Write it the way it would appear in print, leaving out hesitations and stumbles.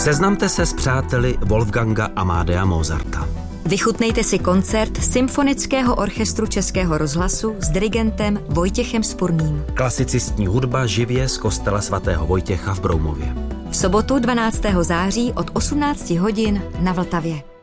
Seznamte se s přáteli Wolfganga Amadea Mozarta. Vychutnejte si koncert Symfonického orchestru Českého rozhlasu s dirigentem Vojtěchem Spurným. Klasicistní hudba živě z kostela svatého Vojtěcha v Broumově. V sobotu 12. září od 18 hodin na Vltavě.